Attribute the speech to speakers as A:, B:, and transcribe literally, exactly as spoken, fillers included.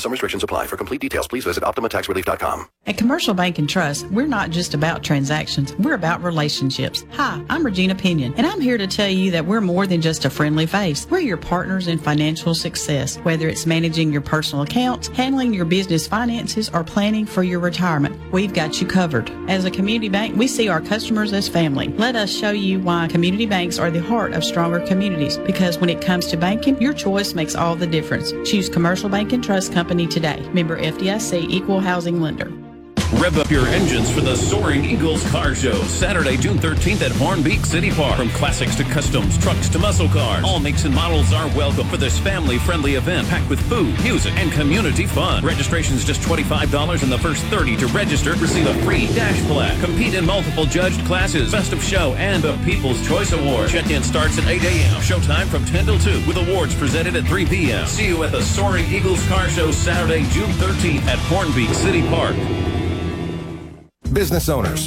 A: Some restrictions apply. For complete details, please visit Optima Tax Relief dot com.
B: At Commercial Bank and Trust, we're not just about transactions. We're about relationships. Hi, I'm Regina Pinion, and I'm here to tell you that we're more than just a friendly face. We're your partners in financial success, whether it's managing your personal accounts, handling your business finances, or planning for your retirement. We've got you covered. As a community bank, we see our customers as family. Let us show you why community banks are the heart of stronger communities, because when it comes to banking, your choice makes all the difference. Choose Commercial Bank and Trust Company today. Member F D I C, Equal Housing Lender.
C: Rev up your engines for the Soaring Eagles Car Show, Saturday, June thirteenth at Hornbeak City Park. From classics to customs, trucks to muscle cars, all makes and models are welcome for this family-friendly event packed with food, music, and community fun. Registration is just twenty-five dollars, and the first thirty to register receive a free dash plaque. Compete in multiple judged classes, Best of Show, and a People's Choice Award. Check-in starts at eight a.m. Showtime from ten till two, with awards presented at three p.m. See you at the Soaring Eagles Car Show, Saturday, June thirteenth at Hornbeak City Park.
D: Business owners,